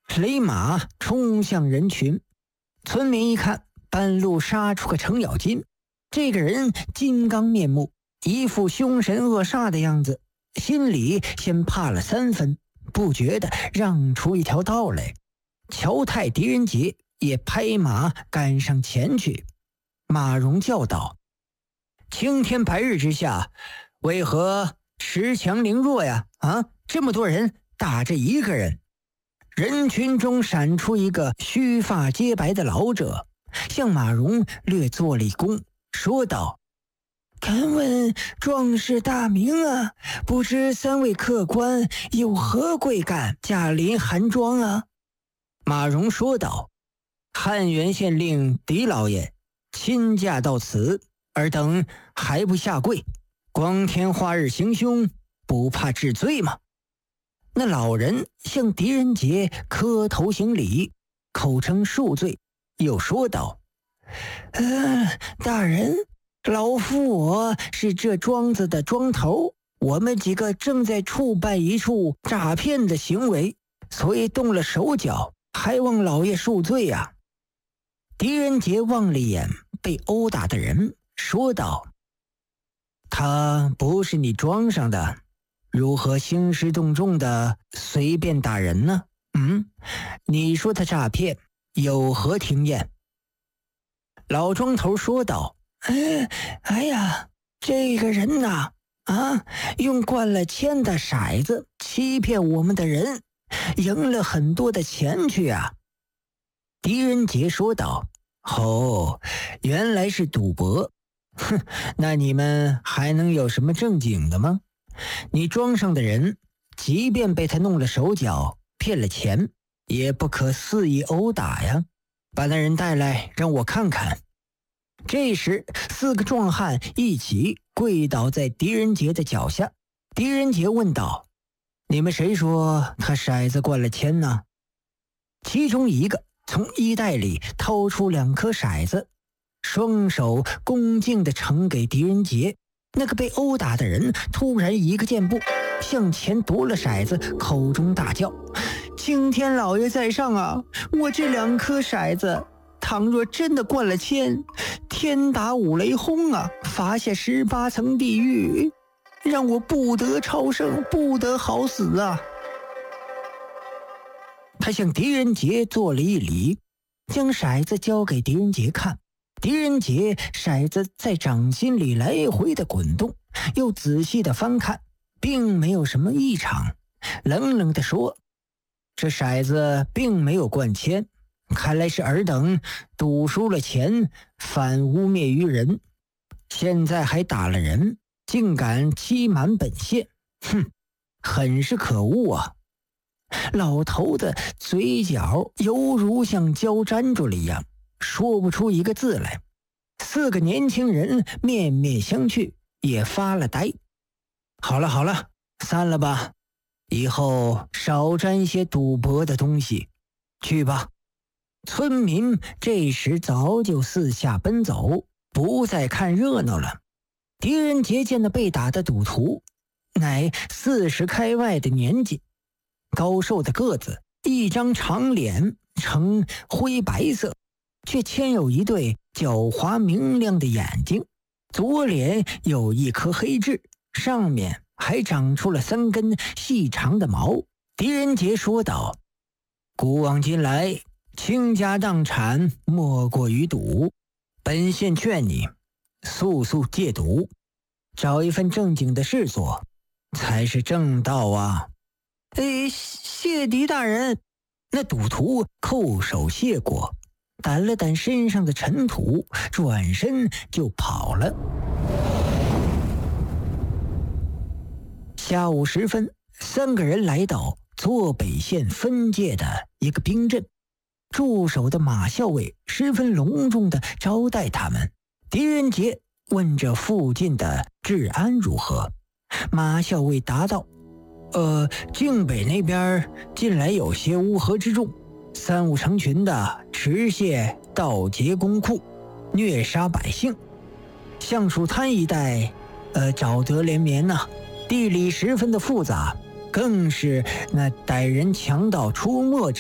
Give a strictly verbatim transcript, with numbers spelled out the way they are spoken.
勒马冲向人群。村民一看，半路杀出个程咬金，这个人金刚面目，一副凶神恶煞的样子，心里先怕了三分，不觉得让出一条道来。乔太狄仁杰也拍马赶上前去。马荣叫道：青天白日之下，为何恃强凌弱呀？啊，这么多人打着一个人。人群中闪出一个须发皆白的老者，向马荣略作了一躬，说道：敢问壮士大名啊？不知三位客官有何贵干，驾临寒庄啊？马荣说道：汉源县令狄老爷亲驾到此，尔等还不下跪？光天化日行凶，不怕治罪吗？那老人向狄仁杰磕头行礼，口称恕罪，又说道：呃，大人，老夫我是这庄子的庄头，我们几个正在触办一处诈骗的行为，所以动了手脚，还望老爷恕罪啊。狄仁杰望了一眼被殴打的人，说道：他不是你庄上的，如何兴师动众的随便打人呢？嗯，你说他诈骗，有何经验？老庄头说道：哎，哎呀，这个人呐，啊，用灌了铅的骰子欺骗我们的人，赢了很多的钱去啊。狄仁杰说道：哦，原来是赌博。哼，那你们还能有什么正经的吗？你庄上的人，即便被他弄了手脚，骗了钱，也不可肆意殴打呀。把那人带来，让我看看。这时，四个壮汉一起跪倒在狄仁杰的脚下。狄仁杰问道：你们谁说他骰子灌了铅呢？其中一个从衣袋里掏出两颗骰子，双手恭敬地呈给狄仁杰。那个被殴打的人突然一个箭步向前夺了骰子，口中大叫：青天老爷在上啊，我这两颗骰子倘若真的灌了铅，天打五雷轰啊，罚下十八层地狱，让我不得超生，不得好死啊。他向狄仁杰做了一礼，将骰子交给狄仁杰看。狄仁杰骰子在掌心里来回的滚动，又仔细的翻看，并没有什么异常，冷冷地说：这骰子并没有灌铅，看来是尔等赌输了钱，反污蔑于人，现在还打了人，竟敢欺瞒本县，哼，很是可恶啊。老头子嘴角犹如像胶粘住了一样，说不出一个字来。四个年轻人面面相觑，也发了呆。好了好了，散了吧，以后少沾些赌博的东西，去吧。村民这时早就四下奔走，不再看热闹了。狄仁杰见那被打的赌徒乃四十开外的年纪，高瘦的个子，一张长脸呈灰白色，却嵌有一对狡猾明亮的眼睛，左脸有一颗黑痣，上面还长出了三根细长的毛。狄仁杰说道：古往今来，倾家荡产莫过于赌，本县劝你速速戒赌，找一份正经的事做，才是正道啊。哎，谢狄大人。那赌徒叩首谢过，掸了掸身上的尘土，转身就跑了。下午时分，三个人来到左北县分界的一个兵镇，驻守的马校尉十分隆重地招待他们。狄仁杰问这附近的治安如何，马校尉答道：呃，境北那边近来有些乌合之众，三五成群的持械盗劫公库，虐杀百姓。橡树滩一带，呃，沼泽连绵呐、啊，地理十分的复杂，更是那歹人强盗出没之